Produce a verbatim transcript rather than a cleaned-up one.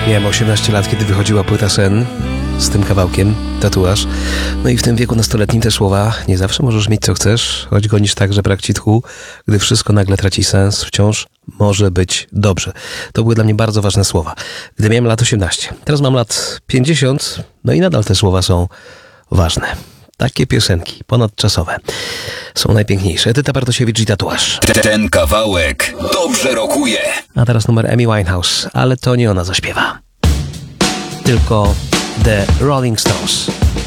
Miałem osiemnaście lat, kiedy wychodziła płyta Sen z tym kawałkiem, Tatuaż. No i w tym wieku nastoletnim te słowa: nie zawsze możesz mieć co chcesz, choć gonisz tak, że brak ci tchu, gdy wszystko nagle traci sens, wciąż może być dobrze. To były dla mnie bardzo ważne słowa, gdy miałem lat osiemnaście. Teraz mam lat pięćdziesiąt, no i nadal te słowa są ważne. Takie piosenki ponadczasowe są najpiękniejsze. Edyta Bartosiewicz i Tatuaż. Ten kawałek dobrze rokuje. A teraz numer Amy Winehouse, ale to nie ona zaśpiewa, tylko The Rolling Stones.